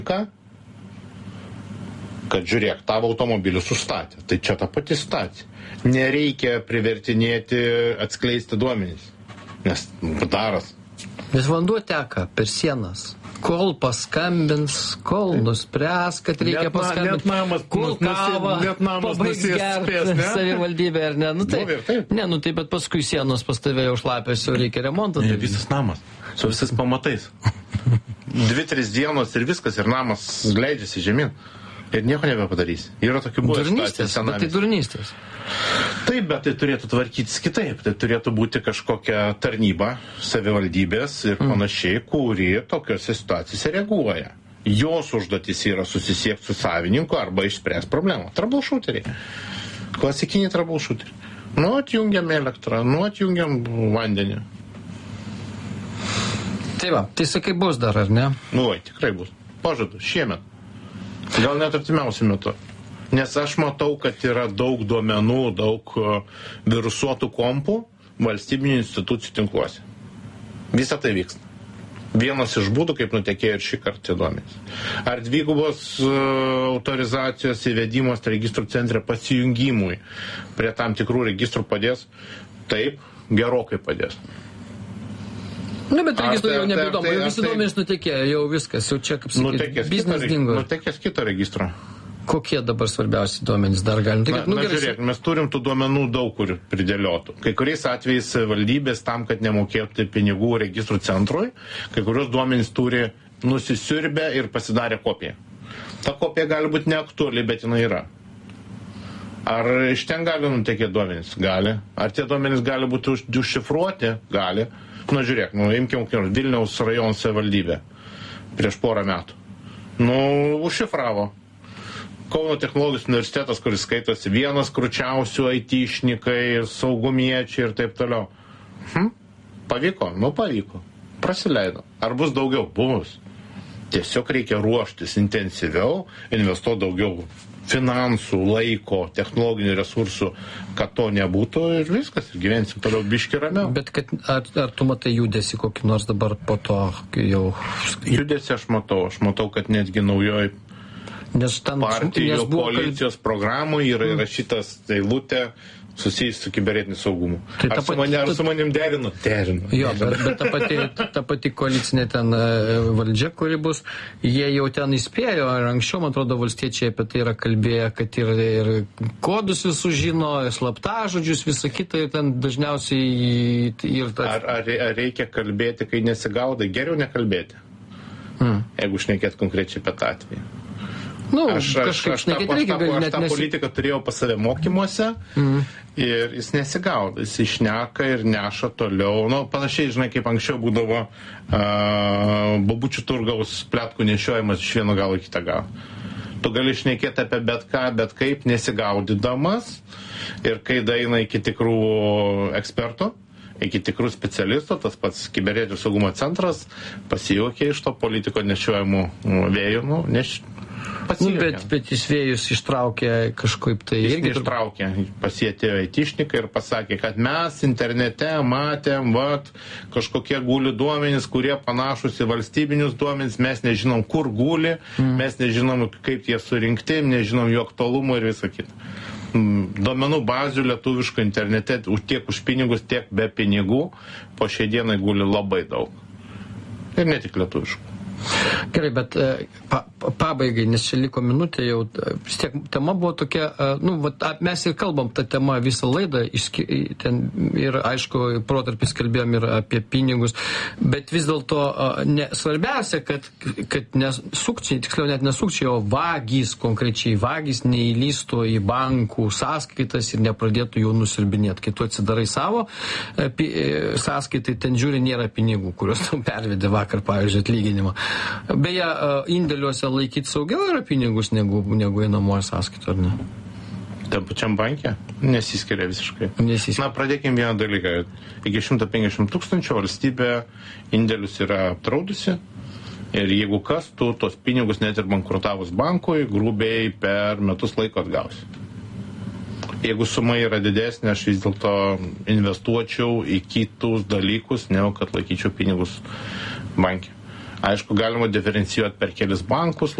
kad žiūrėk, tavo automobilį sustatė. Tai čia ta pati situacija. Nereikia privertinėti atskleisti duomenys, nes daras. Nes vanduo teka per sienas. Kol paskambins, kol nuspręs, kad reikia paskambinti. Kol kavą pabaigs gerti savivaldybė, ar ne? Nu taip, ne, nu taip, bet paskui sienos pas tave jau šlapės, jau reikia remontą. Ne, visas namas, su visais pamatais. 2-3 dienos ir viskas, ir namas leidžiasi žemyn. Ir nieko nebepadarys. Yra tokių buvo durnystės, bet tai durnystės. Taip, bet tai turėtų tvarkytis kitaip. Tai turėtų būti kažkokia tarnyba, savivaldybės ir panašiai, kuri tokiose situacijose reaguoja. Jos užduotis yra susisiekti su savininku arba išspręs problemą. Troubleshooteriai. Klasikiniai troubleshooteriai. Nu, atjungiam elektrą, nu, atjungiam vandenį. Tai va, tai sakai bus dar, ar ne? Nu, tikrai bus. Pažadu, šiemet. Gal net artimiausiu metu. Nes aš matau, kad yra daug duomenų, daug virusuotų kompų valstybinių institucijų tinkluose. Visa tai vyksta. Vienas iš būdų, kaip nutekėjo ir šį kartą duomenys. Ar dvigubos autorizacijos įvedimas registrų centre pasijungimui prie tam tikrų registrų padės? Taip, gerokai padės. Nu, bet registrų jau nebeįdomu, jau visi duomenys nutekėjo, jau viskas, jau čia, kaip sakyti, biznis dingo. Nutekės kito registro. Kokie dabar svarbiausi duomenys dar galim? Žiūrėk, mes turim tų duomenų daug kur pridėliotų. Kai kuriais atvejais valdybės tam, kad nemokėtų pinigų registrų centrui, kai kurios duomenys turi nusisiurbę ir pasidarę kopiją. Ta kopija gali būti neaktuali, bet jinai yra. Ar iš ten gali nutekėti duomenys? Gali. Ar tie duomenys gali būti užšifruoti? Gali. Nu, žiūrėk, imkim Vilniaus rajono savivaldybę prieš porą metų. Užšifravo. Kauno technologijos universitetas, kuris skaitosi vienas kručiausių IT-šnikai, saugumiečiai ir taip toliau. Pavyko? Pavyko. Praleido. Ar bus daugiau? Bus. Tiesiog reikia ruoštis intensyviau, investuoti daugiau finansų, laiko, technologinių resursų, kad to nebūtų ir viskas, ir gyvensim toliau biški ramiau. Bet ar tu matai judesi kokį nors dabar po to jau? Judesi aš matau, kad netgi naujoj partijų koalicijos programoje yra įrašytas eilutė susijęs su kibernetiniu saugumu. Ar su manim derinu? Derinu. Jo, bet ta pati koalicinė ten valdžia, kuri bus, jie jau ten įspėjo, ir anksčiau, man atrodo, valstiečiai apie tai yra kalbėję, kad ir kodus visus žino, slaptažodžius, visą kitą, ir ten dažniausiai ir Ar reikia kalbėti, kai nesigaudai? Geriau nekalbėti. Jeigu šnekėt konkrečiai apie tą atvejį. Aš tą politiką turėjau pas save mokymuose ir jis nesigaudo, jis išneka ir neša toliau. Panašiai, žinai, kaip anksčiau būdavo babučių turgaus pletkų nešiojimas iš vieno galo į kitą galą. Tu gali šnekėti apie bet ką, bet kaip nesigaudydamas ir kai daeina iki tikrų ekspertų, iki tikrų specialistų, tas pats kibernetinio saugumo centras pasijuokė iš to politiko nešiojimų vėjų, bet jis vėjus ištraukė kažkaip tai. Jis neištraukė, pasietėjo IT-šnikai ir pasakė, kad mes internete matėm, kažkokie guli duomenys, kurie panašus į valstybinius duomenys, mes nežinom, kur guli, mes nežinom, kaip jie surinkti, nežinom jų aktualumo ir visą kitą. Duomenų bazių lietuviško internete tiek už pinigus, tiek be pinigų po šiai dienai guli labai daug. Ir ne tik lietuviškų. Gerai, bet pabaigai, nes čia liko minutė jau, vis tiek tema buvo tokia, mes ir kalbam tą temą visą laidą, ir aišku, protarpis kalbėjom ir apie pinigus, bet vis dėlto svarbiausia, kad nesukčiai, tiksliau net nesukčiai, o konkrečiai vagys neįlystų į bankų sąskaitas ir nepradėtų jų nusirbinėti. Kai tu atsidarai savo sąskaitai, ten žiūri, nėra pinigų, kuriuos tu pervedė vakar, pavyzdžiui, atlyginimą. Beje, indėliuose laikyti saugiau yra pinigus negu einamoje sąskaito, ar ne? Tam pačiam banke nesiskiria visiškai. Pradėkim vieną dalyką. Iki 150 000 valstybė indėlius yra apdraudusi ir jeigu kas, tu tos pinigus net ir bankrutavus bankui grubiai per metus laiko atgausi. Jeigu suma yra didesnė, aš vis dėlto investuočiau į kitus dalykus, negu kad laikyčiau pinigus banke. Aišku, galima diferencijuoti per kelis bankus,